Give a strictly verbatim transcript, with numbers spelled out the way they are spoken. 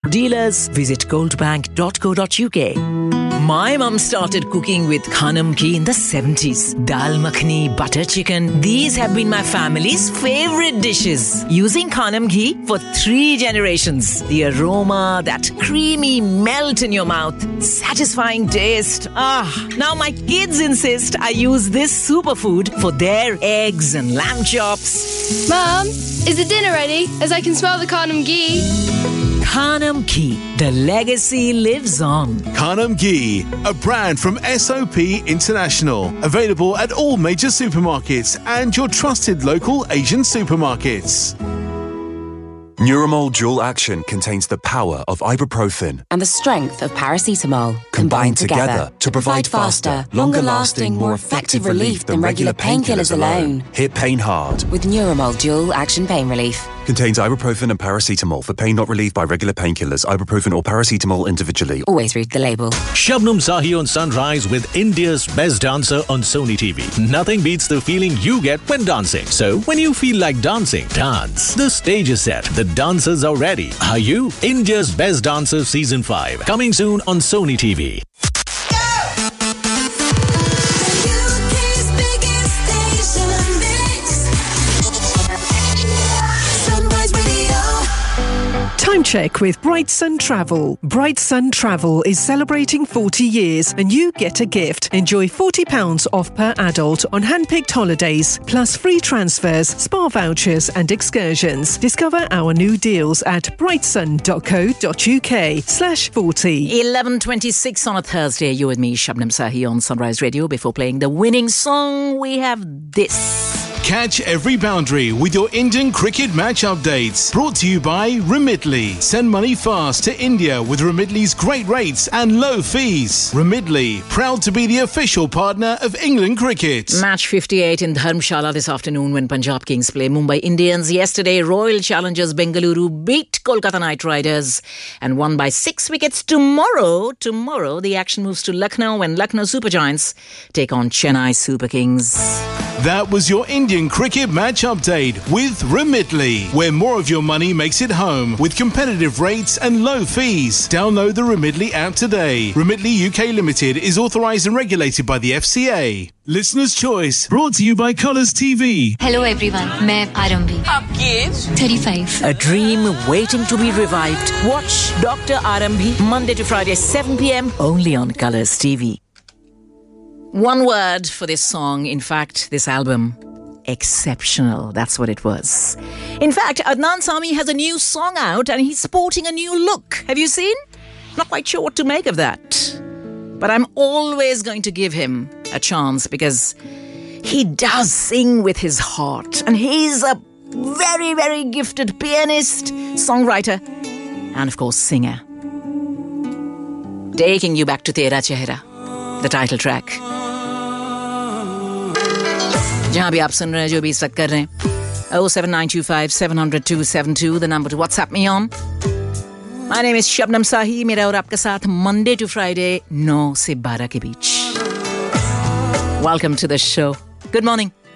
Dealers, visit goldbank dot co dot uk. My mum started cooking with Khanam ghee in the seventies. Dal makhani, butter chicken. These have been my family's favorite dishes. Using Khanam ghee for three generations. The aroma, that creamy melt in your mouth. Satisfying taste. Ah, now my kids insist I use this superfood for their eggs and lamb chops. Mum, is the dinner ready? As I can smell the Khanam ghee. Khanam ghee. The legacy lives on. Khanam ghee, a brand from S O P International. Available at all major supermarkets and your trusted local Asian supermarkets. Neuramol Dual Action contains the power of ibuprofen and the strength of paracetamol combined, combined together, together to provide faster, longer-lasting, more effective relief than regular painkillers alone. Hit pain hard with Neuramol Dual Action Pain Relief. Contains ibuprofen and paracetamol for pain not relieved by regular painkillers. Ibuprofen or paracetamol individually. Always read the label. Shabnam Sahi on Sunrise with India's best dancer on Sony T V. Nothing beats the feeling you get when dancing. So when you feel like dancing, dance. The stage is set. The dancers are ready. Are you? India's Best Dancer Season five. Coming soon on Sony T V. Time check with Bright Sun Travel. Bright Sun Travel is celebrating forty years and you get a gift. Enjoy forty pounds off per adult on hand-picked holidays, plus free transfers, spa vouchers and excursions. Discover our new deals at brightsun dot co dot uk slash forty. eleven twenty-six on a Thursday. You with me, Shabnam Sahi on Sunrise Radio. Before playing the winning song, we have this. Catch every boundary with your Indian cricket match updates. Brought to you by Remitly. Send money fast to India with Remitly's great rates and low fees. Remitly, proud to be the official partner of England cricket. Match fifty-eight in Dharamshala this afternoon when Punjab Kings play Mumbai Indians. Yesterday, Royal Challengers Bengaluru beat Kolkata Knight Riders and won by six wickets. Tomorrow, tomorrow, the action moves to Lucknow when Lucknow Super Giants take on Chennai Super Kings. That was your Indian cricket match update with Remitly, where more of your money makes it home with competitive rates and low fees. Download the Remitly app today. Remitly U K Limited is authorised and regulated by the F C A. Listener's Choice, brought to you by Colours T V. Hello everyone, मैं आरंभी. आपकी age? thirty-five. A dream waiting to be revived. Watch Doctor Arambhi Monday to Friday, seven p.m. only on Colours T V. One word for this song, in fact, this album. Exceptional. That's what it was. In fact, Adnan Sami has a new song out and he's sporting a new look. Have you seen? Not quite sure what to make of that. But I'm always going to give him a chance because he does sing with his heart. And he's a very, very gifted pianist, songwriter, and of course, singer. Taking you back to Tera Chehra, the title track. जहाँ भी आप सुन रहे हैं जो भी इस वक्त कर रहे हैं oh seven nine two five seven zero zero two seven two the number to WhatsApp me on. My name is Shabnam Sahi. मेरा और आपका साथ Monday to Friday nine से twelve के बीच. Welcome to the show. Good morning.